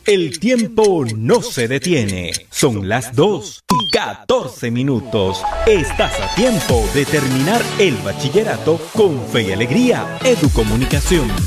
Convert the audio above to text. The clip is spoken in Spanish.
El tiempo no se detiene. Son las 2:14. Estás a tiempo de terminar el bachillerato con fe y alegría. Educomunicación.